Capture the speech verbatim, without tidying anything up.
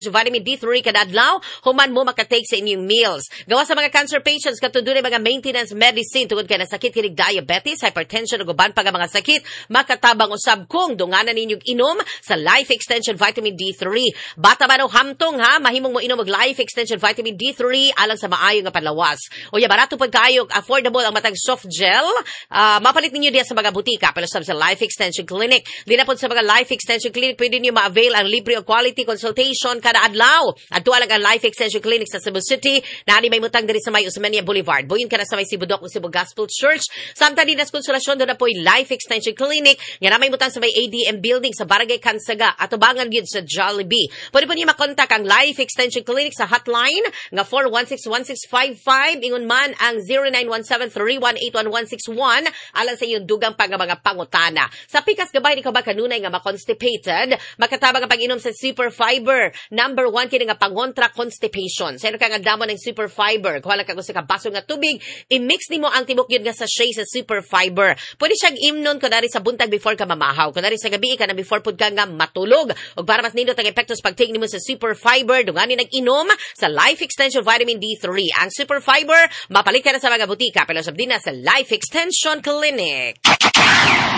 vitamin D three kada adlaw human mo makatake sa inyong meals. Gawa sa mga cancer patients katong dunay mga maintenance medicine tungod kay nasakit kining diabetes, hypertension ug uban pa nga mga sakit, makatabang usab kung dunganan ninyong inom sa Life Extension Vitamin D three. Bata man o hamtong ha, mahimong mo inom og Life Extension Vitamin D three alang sa maayo nga panlawas. Unya barato pud kaayo, affordable ang matag soft gel. Uh, mapalit ninyo diya sa mga butika pero sa Life Extension Clinic. Di na po sa mga Life Extension Clinic pwede niyo ma-avail ang libre o quality consultation kada adlaw. At tuwa lang ang Life Extension Clinic sa Cebu City. Naani may mutang diri sa may Osmeña Boulevard. Buyin ka na sa may Sibudok o Cebu Gospel Church. Samtang din nas konsolasyon doon na po yung Life Extension Clinic. Nga na may mutang sa may A D M Building sa Barangay Kansaga. At tubangan yun sa Jollibee. Pwede po niyo makontak ang Life Extension Clinic sa hotline nga four one six one six five five. Ingon man ang zero nine one seven three one eight one one six one. Alang sa iyong dugang pang mga pangutana. Sa pikas gabay ni ka ba kanunay nga ma-constipated, makatabang ang pag-inom sa Super Fiber. Number one kini nga pangontra constipation. Sa ka nga damo ng Super Fiber, kuha lang ka sa kabaso nga tubig, i-mix nimo ang tibok yun nga sa sachet sa Super Fiber. Pwede siyang imnon kunwari sa buntag before ka mamahaw. Kunwari sa gabi ka na before pud ka nga matulog. O para mas nindot ang epektos pag-take nimo sa Super Fiber, dungani nag-inom sa Life Extension Vitamin D three. Ang Super Fiber, mapalit ka na sa mga butika, pero sabdi na sa Life Extension Clinic.